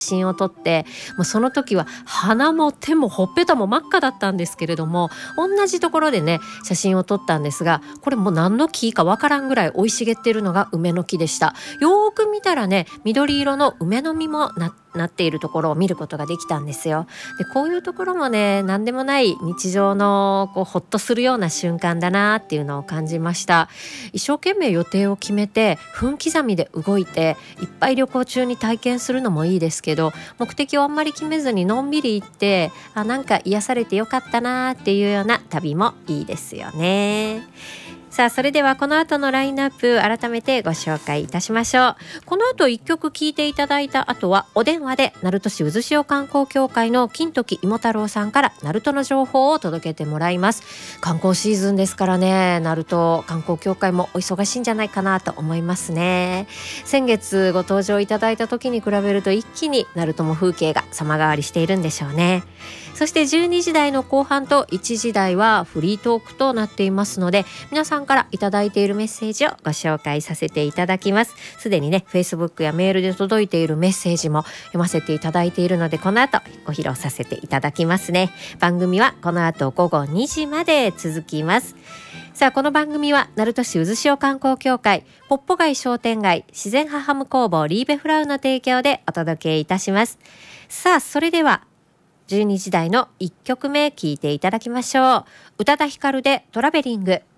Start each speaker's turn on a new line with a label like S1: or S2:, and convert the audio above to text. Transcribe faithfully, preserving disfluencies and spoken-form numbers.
S1: 真を撮って、もうその時は鼻も手もほっぺたも真っ赤だったんですけれども、同じところでね写真を撮ったんですが、これもう何の木かわからんぐらい生い茂っているのが梅の木でした。よーく見たらね、緑色の梅の実も な, なっているところを見ることができたんですよ。でこういうところもね、何でもない日常のこうほっとするような瞬間だなっていうのを感じました。一生懸命予定を決めて分刻みで動いて、いっぱい旅行中に体験するのもいいですけど、目的をあんまり決めずにのんびり行って、あ、なんか癒されてよかったなっていうような旅もいいですよね。さあ、それではこの後のラインナップ改めてご紹介いたしましょう。この後いっきょく聴いていただいた後は、お電話で鳴門市渦潮観光協会の金時芋太郎さんから鳴門の情報を届けてもらいます。観光シーズンですからね、鳴門観光協会もお忙しいんじゃないかなと思いますね。先月ご登場いただいた時に比べると一気に鳴門も風景が様変わりしているんでしょうね。そしてじゅうにじ台の後半といちじ台はフリートークとなっていますので、皆さんからいただいているメッセージをご紹介させていただきます。すでにね Facebook やメールで届いているメッセージも読ませていただいているので、この後ご披露させていただきますね。番組はこの後ごごにじまで続きます。さあ、この番組は鳴門市渦潮観光協会、ポッポ街商店街、自然派ハム工房リーベフラウの提供でお届けいたします。さあ、それではじゅうにじ台のいっきょくめ聴いていただきましょう。宇多田ヒカルでトラベリング。